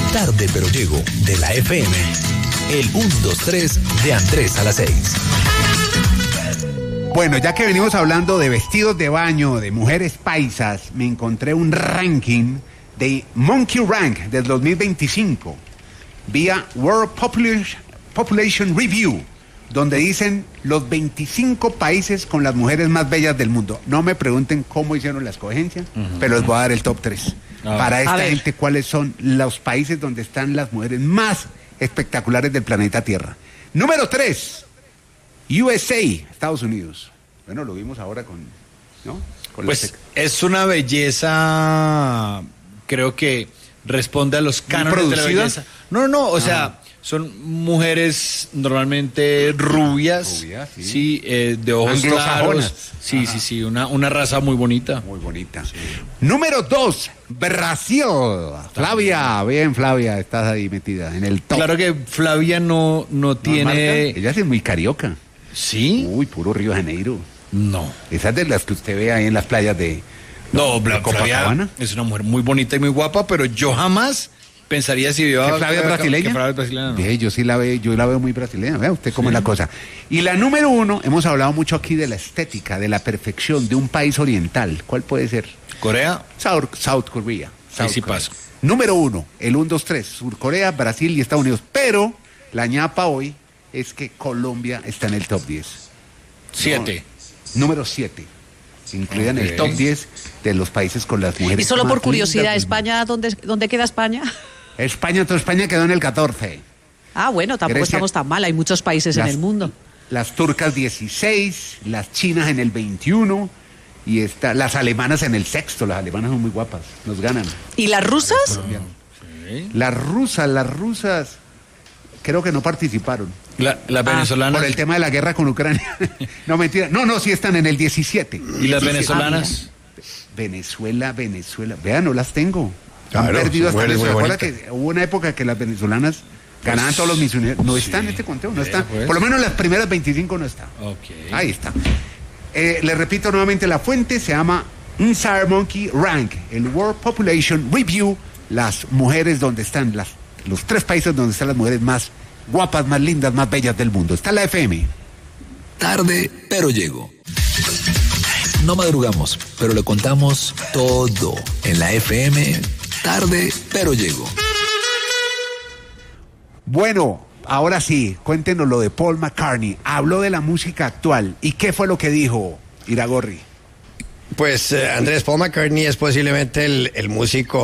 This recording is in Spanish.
Tarde pero llego de la FM. El 1, 2, 3 de Andrés a las 6. Bueno, ya que venimos hablando de vestidos de baño, de mujeres paisas, me encontré un ranking de Monkey Rank del 2025 vía World Population Review, donde dicen los 25 países con las mujeres más bellas del mundo. No me pregunten cómo hicieron la escogencia, pero les voy a dar el top 3. Para esta gente, ¿cuáles son los países donde están las mujeres más espectaculares del planeta Tierra? Número 3, USA, Estados Unidos. Bueno, lo vimos ahora con pues es una belleza, creo que responde a los cánones de la belleza. O sea, son mujeres normalmente rubias, sí, de ojos claros. Sí, una raza muy bonita. Muy bonita. Sí. Número 2, Brasil. Flavia, bien Flavia, estás ahí metida en el top. Claro que Flavia no tiene... Ella es muy carioca. ¿Sí? Uy, puro Río de Janeiro. No. Esas de las que usted ve ahí en las playas de... Flavia es una mujer muy bonita y muy guapa, pero yo jamás pensaría si vio ¿Que Flavia es brasileña? Que Flavia es brasileña, no. Yo sí la veo muy brasileña. Vea usted cómo es la cosa. Y la número 1, hemos hablado mucho aquí de la estética, de la perfección de un país oriental. ¿Cuál puede ser? Corea. South Korea. Sí paso. Número 1, el 1, 2, 3, Surcorea, Brasil y Estados Unidos. Pero la ñapa hoy es que Colombia está en el top 10. 7. Número 7. Incluida en el top 10 de los países con las mujeres. Y solo más por curiosidad, lindas. ¿España dónde queda España? España quedó en el 14. Ah, bueno, tampoco Grecia, estamos tan mal, hay muchos países en el mundo. Las turcas 16, las chinas en el 21 y las alemanas en el 6. Las alemanas son muy guapas, nos ganan. ¿Y las rusas? Sí. Las rusas creo que no participaron. ¿Las venezolanas? Por el tema de la guerra con Ucrania. No, mentira. No, sí están en el 17. ¿Y las venezolanas? Venezuela. Vean, no las tengo. Claro, han perdido hasta eso. muy Recuerda que hubo una época que las venezolanas ganaban todos los misioneros. No están en este conteo, no están. Por lo menos las primeras 25 no están. Okay. Ahí está. Le repito nuevamente, la fuente se llama Inside Monkey Rank, el World Population Review, las mujeres donde están, los 3 países donde están las mujeres más guapas, más lindas, más bellas del mundo. Está la FM. Tarde, pero llego. No madrugamos, pero le contamos todo en la FM. Tarde, pero llego. Bueno, ahora sí, cuéntenos lo de Paul McCartney. Habló de la música actual. ¿Y qué fue lo que dijo Iragorri? Pues Andrés, Paul McCartney es posiblemente el músico